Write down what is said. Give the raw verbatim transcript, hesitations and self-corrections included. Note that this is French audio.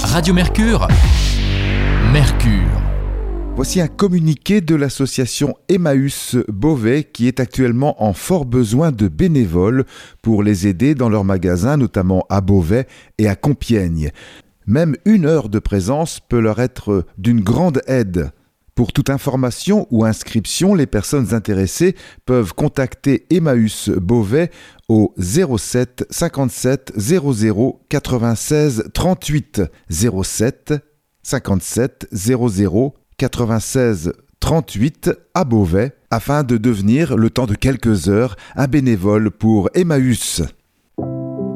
Radio Mercure, Mercure. Voici un communiqué de l'association Emmaüs Beauvais qui est actuellement en fort besoin de bénévoles pour les aider dans leurs magasins, notamment à Beauvais et à Compiègne. Même une heure de présence peut leur être d'une grande aide. Pour toute information ou inscription, les personnes intéressées peuvent contacter Emmaüs Beauvais au zéro sept cinquante-sept zéro zéro quatre-vingt-seize trente-huit zéro sept cinquante-sept zéro zéro quatre-vingt-seize trente-huit à Beauvais afin de devenir, le temps de quelques heures, un bénévole pour Emmaüs.